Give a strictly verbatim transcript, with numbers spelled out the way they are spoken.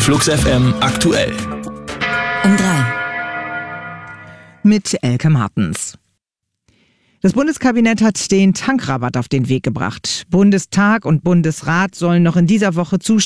Flux F M aktuell. Um drei. Mit Elke Martens. Das Bundeskabinett hat den Tankrabatt auf den Weg gebracht. Bundestag und Bundesrat sollen noch in dieser Woche zustimmen.